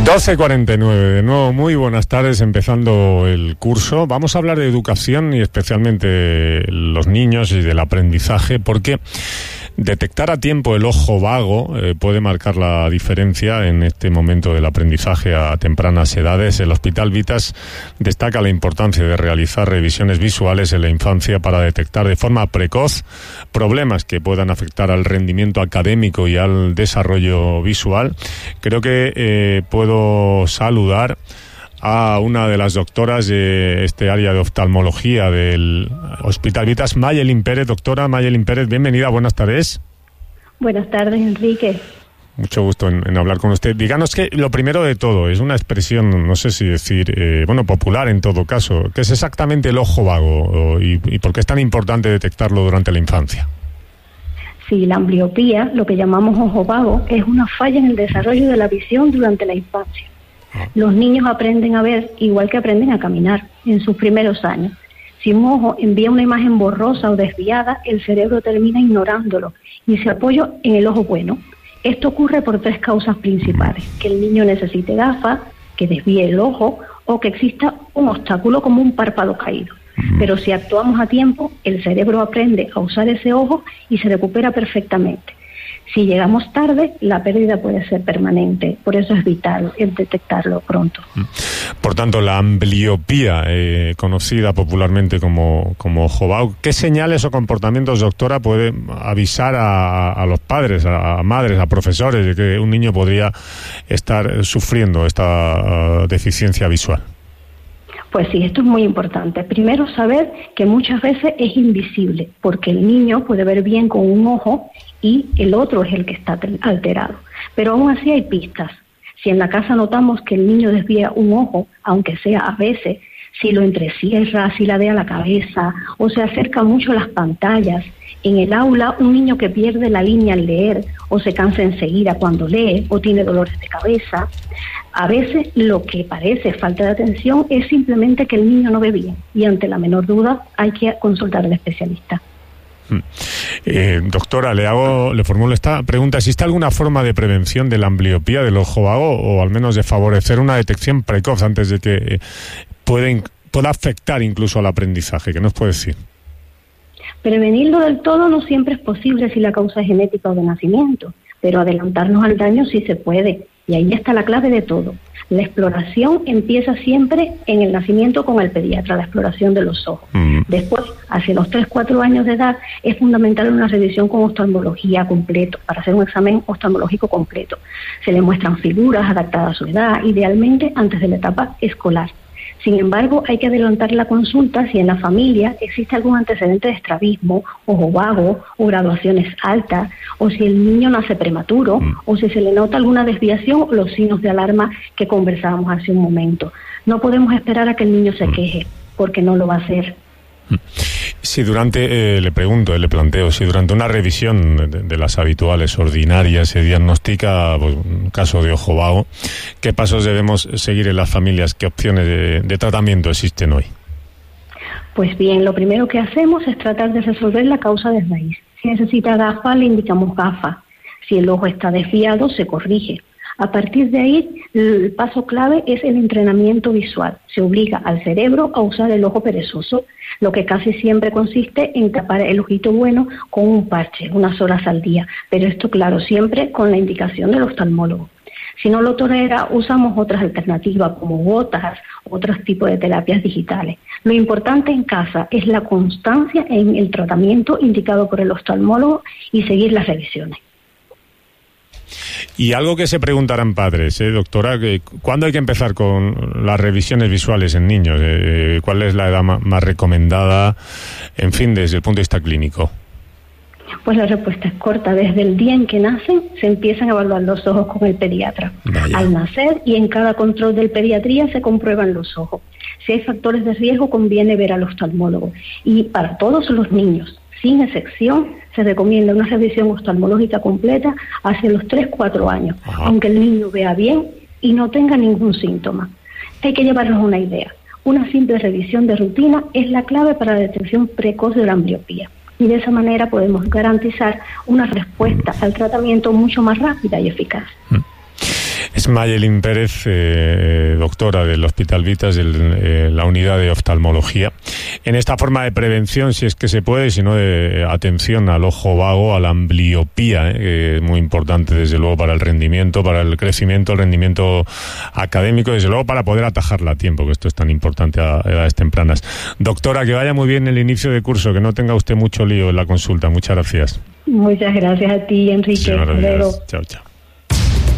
12:49, de nuevo, muy buenas tardes, empezando el curso. Vamos a hablar de educación y especialmente los niños y del aprendizaje, porque detectar a tiempo el ojo vago puede marcar la diferencia en este momento del aprendizaje a tempranas edades. El Hospital Vitas destaca la importancia de realizar revisiones visuales en la infancia para detectar de forma precoz problemas que puedan afectar al rendimiento académico y al desarrollo visual. Creo que puedo saludar a una de las doctoras de este área de oftalmología del Hospital Vitas, Mayelín Pérez. Doctora Mayelín Pérez, bienvenida, buenas tardes. Buenas tardes, Enrique. Mucho gusto en hablar con usted. Díganos que lo primero de todo, es una expresión, no sé si decir, popular en todo caso, ¿qué es exactamente el ojo vago y por qué es tan importante detectarlo durante la infancia? Sí, la ambliopía, lo que llamamos ojo vago, es una falla en el desarrollo de la visión durante la infancia. Los niños aprenden a ver igual que aprenden a caminar en sus primeros años. Si un ojo envía una imagen borrosa o desviada, el cerebro termina ignorándolo y se apoya en el ojo bueno. Esto ocurre por tres causas principales: que el niño necesite gafas, que desvíe el ojo o que exista un obstáculo como un párpado caído. Pero si actuamos a tiempo, el cerebro aprende a usar ese ojo y se recupera perfectamente. Si llegamos tarde, la pérdida puede ser permanente. Por eso es vital el detectarlo pronto. Por tanto, la ambliopía, conocida popularmente como ojo vago, ¿qué señales o comportamientos, doctora, puede avisar a los padres, a madres, a profesores de que un niño podría estar sufriendo esta deficiencia visual? Pues sí, esto es muy importante. Primero, saber que muchas veces es invisible, porque el niño puede ver bien con un ojo y el otro es el que está alterado. Pero aún así hay pistas. Si en la casa notamos que el niño desvía un ojo, aunque sea a veces, si lo entrecierra, si ladea la cabeza o se acerca mucho a las pantallas. En el aula, un niño que pierde la línea al leer o se cansa enseguida cuando lee o tiene dolores de cabeza. A veces lo que parece falta de atención es simplemente que el niño no ve bien y ante la menor duda hay que consultar al especialista. Doctora, le formulo esta pregunta. ¿Existe alguna forma de prevención de la ambliopía del ojo vago o al menos de favorecer una detección precoz antes de que pueda afectar incluso al aprendizaje? ¿Qué nos puede decir? Prevenirlo del todo no siempre es posible si la causa es genética o de nacimiento, pero adelantarnos al daño sí se puede, y ahí está la clave de todo. La exploración empieza siempre en el nacimiento con el pediatra, la exploración de los ojos. Después, hacia los 3-4 años de edad, es fundamental una revisión con oftalmología completo, para hacer un examen oftalmológico completo. Se le muestran figuras adaptadas a su edad, idealmente antes de la etapa escolar. Sin embargo, hay que adelantar la consulta si en la familia existe algún antecedente de estrabismo, ojo vago o graduaciones altas, o si el niño nace prematuro, o si se le nota alguna desviación o los signos de alarma que conversábamos hace un momento. No podemos esperar a que el niño se queje, porque no lo va a hacer. Si durante, le planteo, si durante una revisión de las habituales, ordinarias, se diagnostica un caso de ojo vago, ¿qué pasos debemos seguir en las familias? ¿Qué opciones de tratamiento existen hoy? Pues bien, lo primero que hacemos es tratar de resolver la causa de raíz. Si necesita gafas, le indicamos gafas. Si el ojo está desviado, se corrige. A partir de ahí, el paso clave es el entrenamiento visual. Se obliga al cerebro a usar el ojo perezoso, lo que casi siempre consiste en tapar el ojito bueno con un parche, unas horas al día. Pero esto, claro, siempre con la indicación del oftalmólogo. Si no lo tolera, usamos otras alternativas como gotas, otros tipos de terapias digitales. Lo importante en casa es la constancia en el tratamiento indicado por el oftalmólogo y seguir las revisiones. Y algo que se preguntarán padres, doctora, ¿cuándo hay que empezar con las revisiones visuales en niños? ¿Cuál es la edad más recomendada, en fin, desde el punto de vista clínico? Pues la respuesta es corta. Desde el día en que nacen se empiezan a evaluar los ojos con el pediatra. Vaya. Al nacer y en cada control del pediatría se comprueban los ojos. Si hay factores de riesgo, conviene ver al oftalmólogo. Y para todos los niños, sin excepción, se recomienda una revisión oftalmológica completa hacia los 3-4 años, aunque el niño vea bien y no tenga ningún síntoma. Hay que llevarnos una idea. Una simple revisión de rutina es la clave para la detección precoz de la ambliopía. Y de esa manera podemos garantizar una respuesta al tratamiento mucho más rápida y eficaz. Es Mayelín Pérez, doctora del Hospital Vitas, de la unidad de oftalmología. En esta forma de prevención, si es que se puede, si no de atención al ojo vago, a la ambliopía, que es muy importante desde luego para el rendimiento, para el crecimiento, el rendimiento académico, desde luego para poder atajarla a tiempo, que esto es tan importante a edades tempranas. Doctora, que vaya muy bien el inicio de curso, que no tenga usted mucho lío en la consulta. Muchas gracias. Muchas gracias a ti, Enrique. Sí, chao, chao.